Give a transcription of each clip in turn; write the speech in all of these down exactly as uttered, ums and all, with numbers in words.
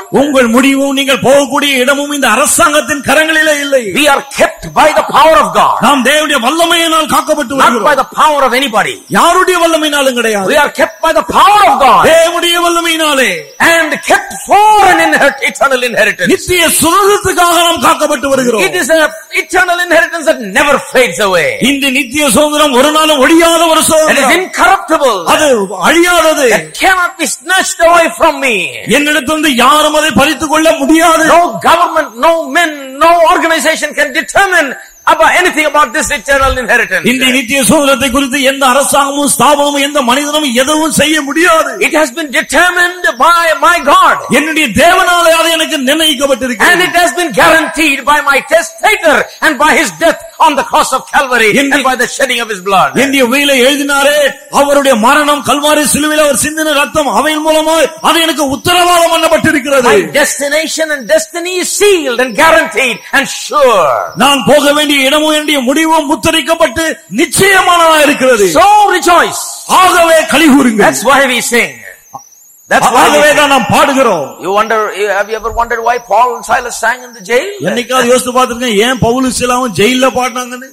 உங்கள் முடிவும் நீங்கள் போகக்கூடிய இடமும் இந்த அரசாங்கத்தின் கரங்களிலே இல்லை. We are kept by the power of God. நாம் தேவனுடைய வல்லமையினால் காக்கப்பட்டு வருகிறோம். Not by the power of anybody. யாருடைய வல்லமையினாலும் கிடையாது. We are kept by the power of God. தேவனுடைய வல்லமையினாலே. And kept for an inherit, eternal inheritance. நித்திய சுதந்திரத்துக்காக நாம் காக்கப்பட்டு வருகிறோம். It is an eternal inheritance that never fades away. இந்த நித்திய சுதந்திரம் ஒரு நாளும் ஒழியாத ஒரு சுதந்திரம். It is incorruptible. அது அழியாதது. It cannot be snatched away from me. என்னிடத்திலிருந்து யாரும் அதை பறித்துக் கொள்ள முடியாது. No government, no men, no organization can determine about anything about this eternal inheritance. இந்த நித்திய சுதந்திரத்தை குறித்து எந்த அரசாங்கமும் ஸ்தாபனமும் எந்த மனிதனும் எதுவும் செய்ய முடியாது. It has been determined by my God. என்னுடைய தேவனாலே அது எனக்கு நிர்ணயிக்கப்பட்டிருக்கிறது. And it has been guaranteed by my testator and by his death on the cross of Calvary and by the shedding of his blood. என்னுடைய உயிரை எழுதினாரே அவருடைய மரணம் கல்வாரி சிலுவையில் அவர் சிந்தின ரத்தம் அவையின் மூலமாய் அது எனக்கு உத்தரவாதம் பண்ணப்பட்டிருக்கிறது. My destination and destiny is sealed and guaranteed and sure. நான் போக வேண்டிய இடமும் என்னுடைய முடிவும் முத்திரிக்கப்பட்டு நிச்சயமானதா இருக்கிறது. So rejoice. ஆகவே களிகூருங்கள். That's why we sing. That's why ஆகவே தான் நாம் பாடுகிறோம். You wonder, have you ever wondered why Paul and Silas sang in the jail? என்னைக்காவது யோசித்து பார்த்திருக்கீங்க ஏன் பவுலும் சீலாவும் ஜெயில்ல பாடுனாங்கன்னு?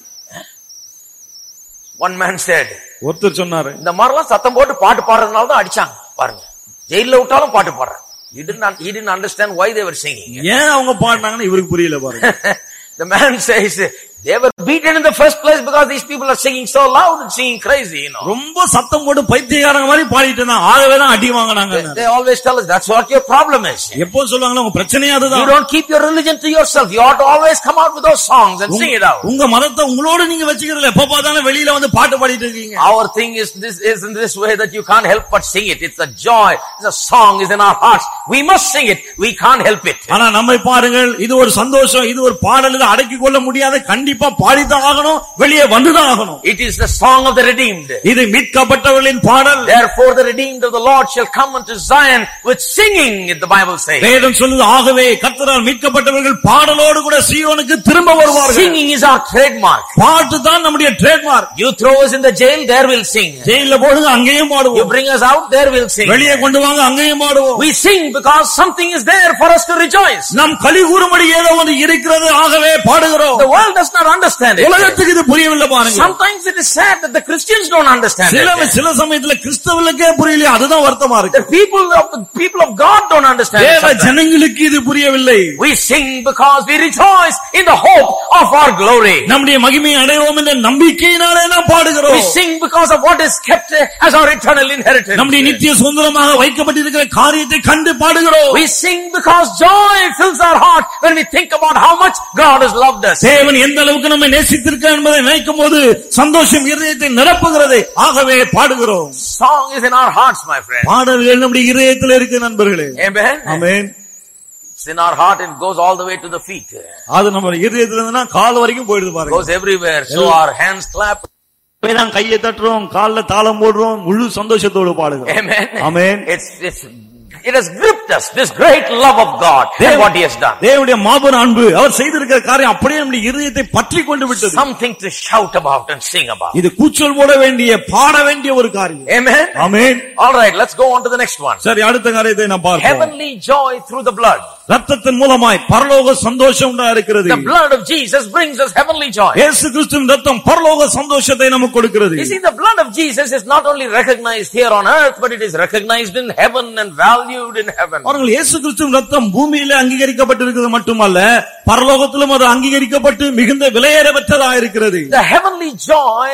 One man said, ஒருத்தர் சொன்னாரு இந்த மாதிரிலாம் சத்தம் போட்டு பாட்டு பாடுறதுனால தான் அடிச்சாங்க பாருங்க, ஜெயில விட்டாலும் பாட்டு பாடுறாங்க. He didn't, he didn't understand why they were singing. ஏன் அவங்க பாடுனாங்கன்னு இவருக்கு புரியல பாருங்க. The man says they were beaten in the first place because these people are singing so loud and singing crazy, you know. ரொம்ப சத்தம் போட்டு பைத்தியக்காரங்க மாதிரி பாடிட்டு இருந்தாங்க. ஆகவே தான் அடி வாங்குனாங்க. They always tell us that's what your problem is. எப்போ சொல்வாங்க உங்க பிரச்சனை அதுதான். You don't keep your religion to yourself. You ought to always come out with those songs and sing it out. உங்க மதத்தை உங்களோட நீங்க வெச்சிக்கிறீங்க. எப்ப பார்த்தாலும் வெளியில வந்து பாட்டு பாடிட்டு இருக்கீங்க. Our thing is this is in this way that you can't help but sing it. It's a joy. It's a song is in our hearts. We must sing it. We can't help it. ஆனா நம்மை பாருங்கள், இது ஒரு சந்தோஷம், இது ஒரு பாடல், இதை அடக்கி கொள்ள முடியாது. கண்டிப்பா பாடிதான் ஆகணும், வெளியே வந்துதான் ஆகணும். It is the song of the redeemed. இது மீட்கப்பட்டவர்களின் பாடல். Therefore the redeemed of the Lord shall come unto Zion with singing, the Bible says. வேதம் சொல்லுது ஆகவே கர்த்தரால் மீட்கப்பட்டவர்கள் பாடலோடு கூட சீயோனுக்கு திரும்ப வருவார்கள். Singing is our trademark. பாட்டு தான் நம்முடைய trademark. You throw us in the jail, there we'll sing. ஜெயில்ல போடுங்க, அங்கேயும் பாடுவோம். You bring us out, there we'll sing. வெளியே கொண்டு வாங்க, அங்கேயும் பாடுவோம். We sing because something is there for us to rejoice. நாம் களி கூறும்படி ஏதோ ஒன்று இருக்கிறது, ஆகவே பாடுகிறோம். The world does not understand it. உலகத்துக்கு இது புரியவில்லை பாருங்க. Sometimes it is sad that the Christians don't understand it. சில சில சமயத்துல கிறிஸ்தவர்களுக்கே புரியல, அதுதான் வருத்தமா இருக்கு. The people of the people of God don't understand it. தேவ ஜனங்களுக்கு இது புரியவில்லை. We sing because we rejoice in the hope of our glory. நம்முடைய மகிமையை அடைவோம் என்ற நம்பிக்கையினாலே நாம் பாடுகிறோம். We sing because of what is kept as our eternal inheritance. நம்முடைய நித்திய சுதந்திரமாக வைக்கப்பட்டிருக்கிற காரியத்தை கண்டு பாடுகிறோம். We sing because joy fills our heart when we think about how much God has loved us. தேவன் எந்த அளவுக்கு நம்மை நேசித்திருக்கிறார் என்பதை நினைக்கும் போது சந்தோஷம் இதயத்தை நிரப்புகிறது. ஆகவே பாடுகிறோம். Song is in our hearts, my friend. பாடல்கள் நம்முடைய இதயத்தில் இருக்கு நண்பர்களே. Amen. Amen. It's in our heart and goes all the way to the feet. அது நம்ம இதயத்துல இருந்துனா கால் வரைக்கும் போயிடுது பாருங்க. Goes everywhere. So our hands clap. நாம் கையை தட்டுறோம், கால்ல தாளம் போடுறோம், முழு சந்தோஷத்தோடு பாடுகிறோம். Amen. Amen. It's it's it has gripped us, this great love of God and what he has done. தேவனுடைய மாபெரும் அன்பு, அவர் செய்திருக்கிற காரியம் அப்படியே நம்முடைய இதயத்தை பற்றி கொண்டு விட்டது. Something to shout about and sing about. இது கூச்சல் போட வேண்டிய, பாட வேண்டிய ஒரு காரியம். Amen. Amen. All right, let's go on to the next one. சரி, அடுத்த காரியத்தை நாம் பார்ப்போம். Heavenly joy through the blood. ரத்தத்தின் மூலமாய் பரலோக சந்தோஷம் உண்டாயிருக்கிறது. The blood of Jesus brings us heavenly joy. இயேசு கிறிஸ்துவின் ரத்தம் பரலோக சந்தோஷத்தை நமக்கு கொடுக்கிறது. You see, the blood of Jesus is not only recognized here on earth, but it is recognized in heaven and valued in heaven. அவர்கள் இயேசு கிறிஸ்துவின் ரத்தம் பூமியிலே அங்கீகரிக்கப்பட்டிருக்கிறது மட்டுமல்ல, பரலோகத்திலும் அது அங்கீகரிக்கப்பட்டு மிகுந்த விலையேற பெற்றதாக இருக்கிறது. The heavenly joy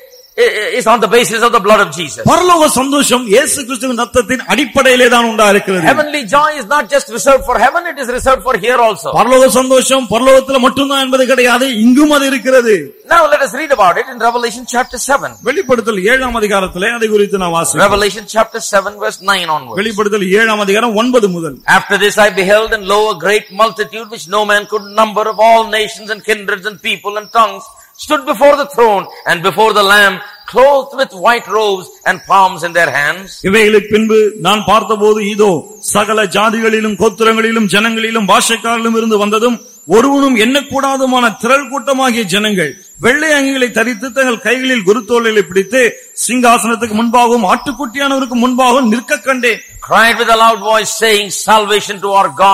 is on the basis of the blood of Jesus. பரலோக சந்தோஷம் இயேசு கிறிஸ்துவின் ரத்தத்தின் அடிப்படையிலே தான் உண்டாயிருக்கிறது. Heavenly joy is not just reserved for heaven, it is reserved for here also. பரலோக சந்தோஷம் பரலோகத்தில் மட்டும்தான் என்பது கிடையாது, இங்கும் அது இருக்கிறது. Now let us read about it in Revelation chapter seven. வெளிப்படுத்தல் ஏழாம் அதிகாரத்திலே அதை குறித்து நான் வாசிக்கிறேன். Revelation chapter seven verse nine onwards. வெளிப்படுத்தல் ஏழாம் அதிகாரம் ஒன்பது முதல். After this I beheld and lo, a great multitude which no man could number, of all nations and kindreds and people and tongues, stood before the throne and before the Lamb, clothed with white robes and palms in their hands. இவைகளுக்கு பின்பு நான் பார்த்தபோது இதோ சகல ஜாதிகளிலும் கோத்திரங்களிலும் ஜனங்களிலும் பாஷைக்காரிலும் இருந்து வந்ததும் ஒருவனும் எண்ணக்கூடாதுமான திரள் கூட்டமாகிய ஜனங்கள் வெள்ளை அங்கிகளை தரித்து தங்கள் கைகளில் குருத்தோலைகளை பிடித்து சிங்காசனத்துக்கு முன்பாகவும் ஆட்டுக்குட்டியானவருக்கு முன்பாகவும் நிற்க கண்டேன். Cried with a loud voice, saying, Salvation to our God